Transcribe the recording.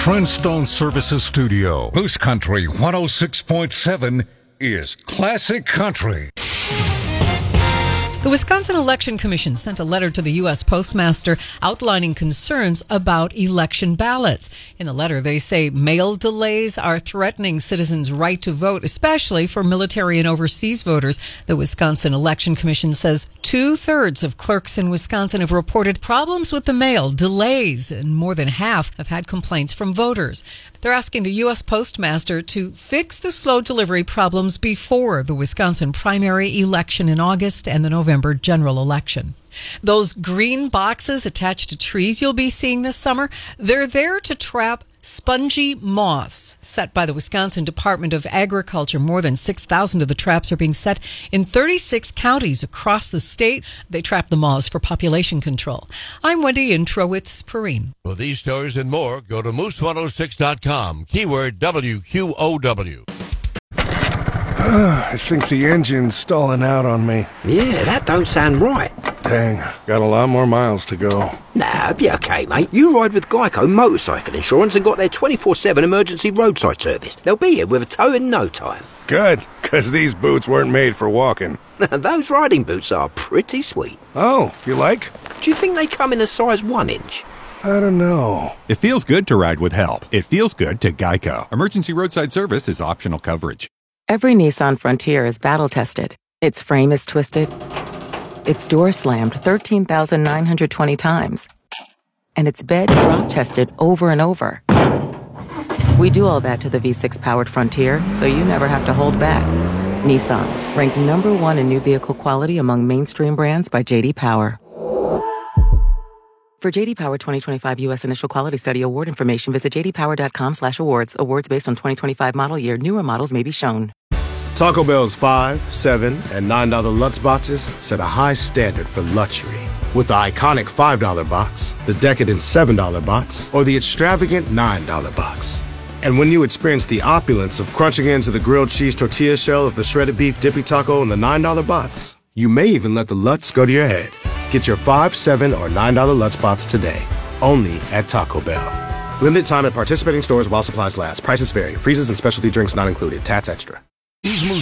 Trendstone Services Studio. Moose Country 106.7 is Classic Country. The Wisconsin Election Commission sent a letter to the U.S. Postmaster outlining concerns about election ballots. In the letter, they say mail delays are threatening citizens' right to vote, especially for military and overseas voters. The Wisconsin Election Commission says 2/3 of clerks in Wisconsin have reported problems with the mail, delays, and more than half have had complaints from voters. They're asking the U.S. Postmaster to fix the slow delivery problems before the Wisconsin primary election in August and the November general election. Those green boxes attached to trees you'll be seeing this summer, they're there to trap spongy moths set by the Wisconsin Department of Agriculture. More than 6,000 of the traps are being set in 36 counties across the state. They trap the moths for population control. I'm Wendy Introwitz-Perrine. For these stories and more, go to moose106.com, keyword WQOW. I think the engine's stalling out on me. Yeah, that don't sound right. Dang, got a lot more miles to go. Nah, be okay, mate. You ride with Geico Motorcycle Insurance and got their 24/7 emergency roadside service. They'll be here with a tow in no time. Good, because these boots weren't made for walking. Those riding boots are pretty sweet. Oh, you like? Do you think they come in a size 1 inch? I don't know. It feels good to ride with help. It feels good to Geico. Emergency roadside service is optional coverage. Every Nissan Frontier is battle-tested. Its frame is twisted. Its door slammed 13,920 times. And its bed drop-tested over and over. We do all that to the V6-powered Frontier, so you never have to hold back. Nissan, ranked #1 in new vehicle quality among mainstream brands by J.D. Power. For J.D. Power 2025 U.S. Initial Quality Study Award information, visit jdpower.com/awards. Awards based on 2025 model year. Newer models may be shown. Taco Bell's $5, $7, and $9 Lutz boxes set a high standard for luxury. With the iconic $5 box, the decadent $7 box, or the extravagant $9 box. And when you experience the opulence of crunching into the grilled cheese tortilla shell of the shredded beef dippy taco in the $9 box, you may even let the Lutz go to your head. Get your $5, $7, or $9 Lutz box today, only at Taco Bell. Limited time at participating stores while supplies last. Prices vary. Freezes and specialty drinks not included. Tats extra.